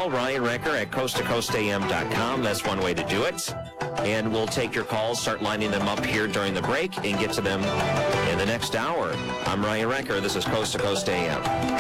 email, Ryan Recker at coasttocoastam.com. That's one way to do it. And we'll take your calls, start lining them up here during the break, and get to them in the next hour. I'm Ryan Recker. This is Coast to Coast AM.